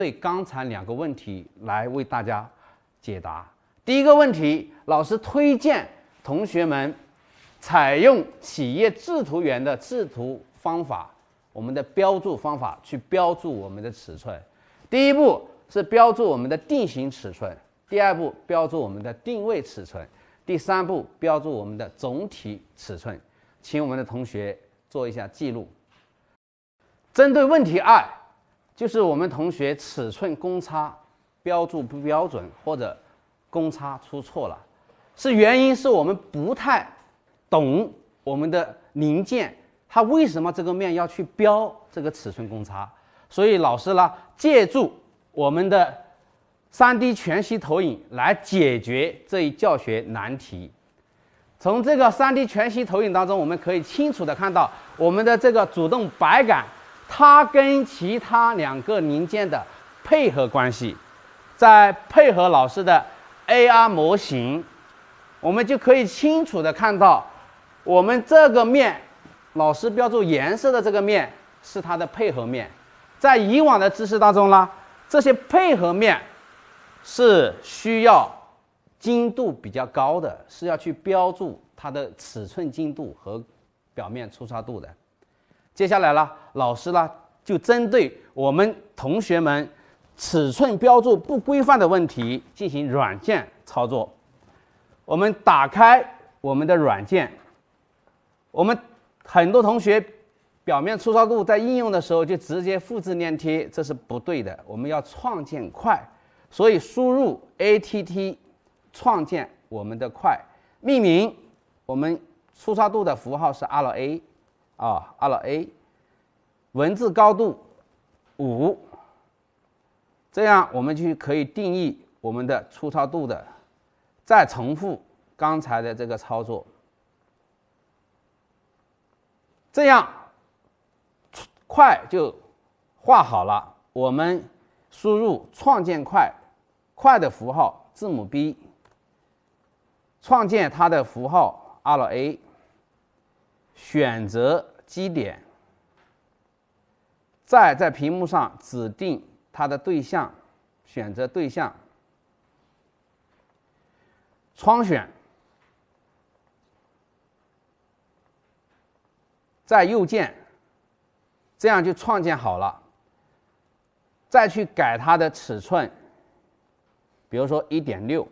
对刚才2个问题来为大家解答。第一个问题，老师推荐同学们采用企业制图员的制图方法，我们的标注方法去标注我们的尺寸。第一步是标注我们的定型尺寸，第2步标注我们的定位尺寸，第3步标注我们的总体尺寸。请我们的同学做一下记录。针对问题2，就是我们同学尺寸公差标注不标准，或者公差出错了，原因是我们不太懂我们的零件，它为什么这个面要去标这个尺寸公差。所以老师呢，借助我们的 3D 全息投影来解决这一教学难题。从这个 3D 全息投影当中，我们可以清楚的看到我们的这个主动摆杆，它跟其他2个零件的配合关系。再配合老师的 AR 模型，我们就可以清楚的看到我们这个面，老师标注颜色的这个面是它的配合面。在以往的知识当中呢，这些配合面是需要精度比较高的，是要去标注它的尺寸精度和表面粗糙度的。接下来呢，老师呢就针对我们同学们尺寸标注不规范的问题进行软件操作。我们打开我们的软件，我们很多同学表面粗糙度在应用的时候就直接复制粘贴，这是不对的。我们要创建块，所以输入 ATT 创建我们的块，命名我们粗糙度的符号是 2A 2A， 文字高度5，这样我们就可以定义我们的粗糙度的。再重复刚才的这个操作，这样块就画好了。我们输入创建块，块的符号字母 B， 创建它的符号 2A， 选择基点，再在屏幕上指定它的对象，选择对象，窗选，在右键，这样就创建好了。再去改它的尺寸，比如说 1.6，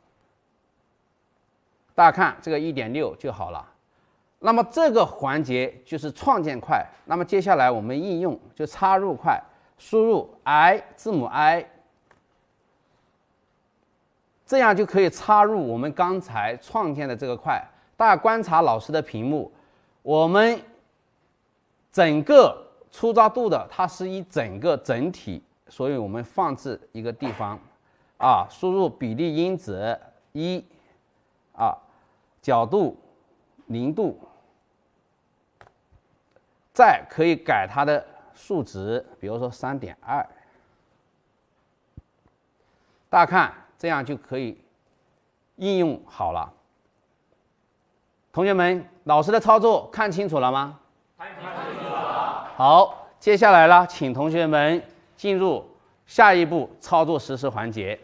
大家看这个 1.6 就好了。那么这个环节就是创建块。那么接下来我们应用就插入块，输入 I 字母 I， 这样就可以插入我们刚才创建的这个块。大家观察老师的屏幕，我们整个粗糙度的它是一整个整体，所以我们放置一个地方输入比例因子1角度0度，再可以改它的数值，比如说 3.2， 大家看这样就可以应用好了。同学们，老师的操作看清楚了吗？看清楚了。好，接下来呢，请同学们进入下一步操作实施环节。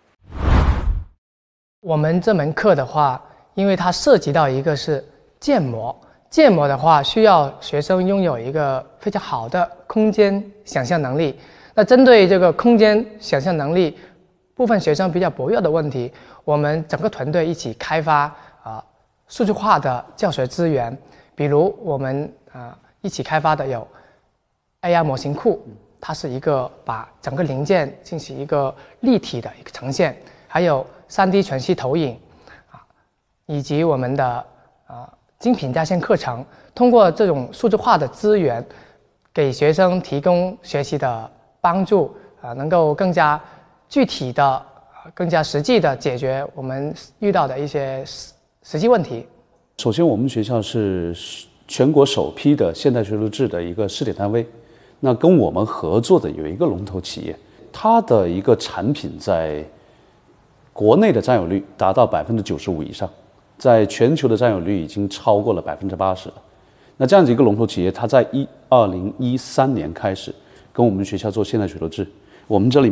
我们这门课的话，因为它涉及到一个是建模，建模的话需要学生拥有一个非常好的空间想象能力。那针对这个空间想象能力，部分学生比较薄弱的问题，我们整个团队一起开发数字化的教学资源。比如我们一起开发的有 AR 模型库，它是一个把整个零件进行一个立体的一个呈现，还有 3D 全息投影以及我们的精品在线课程，通过这种数字化的资源，给学生提供学习的帮助，能够更加具体的、更加实际的解决我们遇到的一些实际问题。 首先，我们学校是全国首批的现代学术志的一个试点单位。那跟我们合作的有一个龙头企业，它的一个产品在国内的占有率达到95%以上，在全球的占有率已经超过了80%了。那这样子一个龙头企业，它在2013年开始跟我们学校做现代学术志。 我们这里